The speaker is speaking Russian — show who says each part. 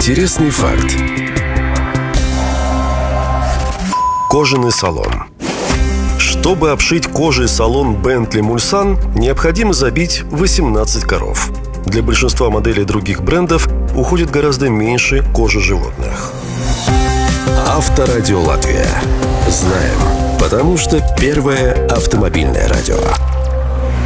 Speaker 1: Интересный факт. Кожаный салон. Чтобы обшить кожей салон Bentley Mulsanne, необходимо забить 18 коров. Для большинства моделей других брендов уходит гораздо меньше кожи животных. Авторадио Латвия. Знаем, потому что первое автомобильное радио.